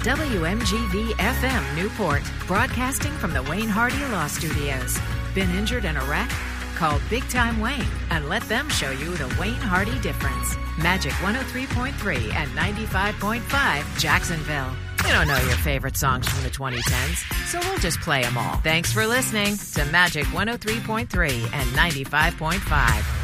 WMGV-FM Newport, broadcasting from the Wayne Hardy Law Studios. Been injured in a wreck? Call Big Time Wayne and let them show you the Wayne Hardy difference. Magic 103.3 and 95.5 Jacksonville. You don't know your favorite songs from the 2010s, so we'll just play them all. Thanks for listening to Magic 103.3 and 95.5.